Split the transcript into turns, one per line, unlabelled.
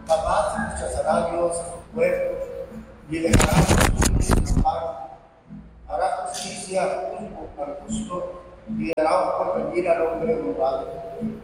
jamás rechazará Dios a su pueblo, y dejará su amparo. Hará justicia al justo y dará un porvenir al hombre malvado.